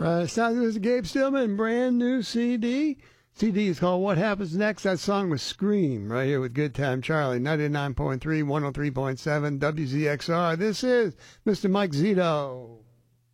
right, sounds like Mr. Gabe Stillman, brand new CD. CD is called What Happens Next. That song was Scream, right here with Good Time Charlie, 99.3, 103.7, WZXR. This is Mr. Mike Zito.